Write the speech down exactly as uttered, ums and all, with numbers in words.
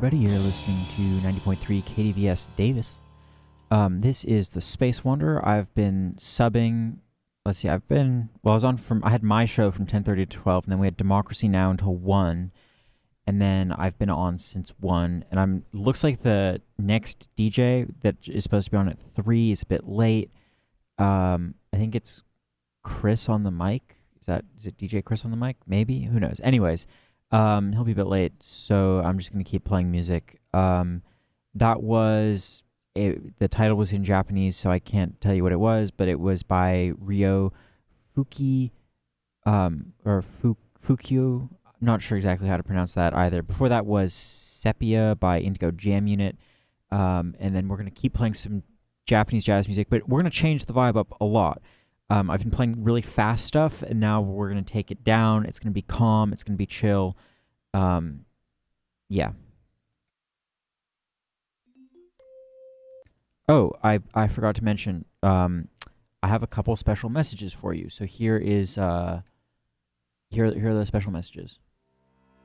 everybody. You're listening to ninety point three K D V S Davis. Um, this is the Space Wanderer. I've been subbing. Let's see. I've been. Well, I was on from. I had my show from ten thirty to twelve, and then we had Democracy Now until one, and then I've been on since one. And I'm. Looks like the next D J that is supposed to be on at three is a bit late. Um, I think it's Chris on the mic. Is that is it D J Chris on the mic? Maybe. Who knows? Anyways. Um, he'll be a bit late, so I'm just going to keep playing music. Um, that was, it, the title was in Japanese, so I can't tell you what it was, but it was by Ryo Fuki, um, or Fu- Fukio. I'm not sure exactly how to pronounce that either. Before that was Sepia by Indigo Jam Unit, um, and then we're going to keep playing some Japanese jazz music, but we're going to change the vibe up a lot. Um, I've been playing really fast stuff, and now we're going to take it down. It's going to be calm. It's going to be chill. Um, yeah. Oh, I I forgot to mention, um, I have a couple special messages for you. So here is uh, here here are the special messages.